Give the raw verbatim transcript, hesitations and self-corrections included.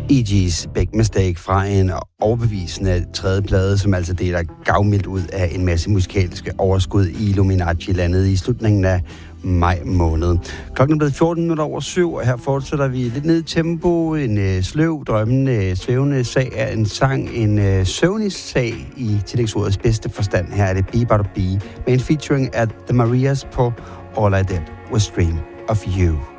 E G's Big Mistake fra en overbevisende tredje plade, som altså deler gavmildt ud af en masse musikalske overskud i Illuminati-landet i slutningen af maj måned. Klokken er blevet fjorten minutter over syv, og her fortsætter vi lidt ned i tempo. En øh, sløv, drømmende, svævende sag af en sang. En øh, søvnig sag i tillægsordets bedste forstand. Her er det Be But A Be med en featuring af The Marias på All I Did Was Dream of You.